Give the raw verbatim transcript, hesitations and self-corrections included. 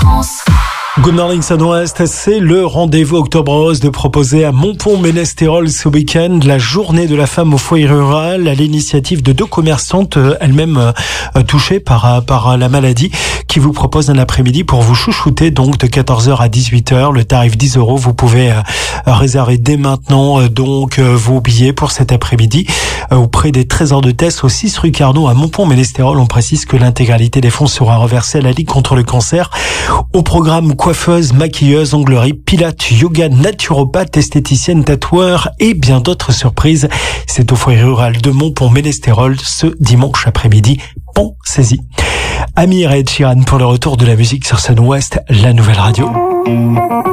France. Good morning Sun-Ouest, c'est le rendez-vous Octobre Rose de proposer à Montpont-Ménestérol ce week-end la journée de la femme au foyer rural à l'initiative de deux commerçantes elles-mêmes euh, touchées par, par la maladie qui vous proposent un après-midi pour vous chouchouter donc de quatorze heures à dix-huit heures. Le tarif dix euros, vous pouvez euh, réserver dès maintenant euh, donc euh, vos billets pour cet après-midi euh, auprès des trésors de Tess au six rue Carnot à Montpont-Ménestérol. On précise que l'intégralité des fonds sera reversée à la Ligue contre le cancer. Au programme coiffeuse, maquilleuse, onglerie, pilates, yoga, naturopathe, esthéticienne, tatoueur et bien d'autres surprises. C'est au foyer rural de Montpont-Ménestérol ce dimanche après-midi. Pensez-y. Amir et Ed Sheeran pour le retour de la musique sur Sun-Ouest, la nouvelle radio.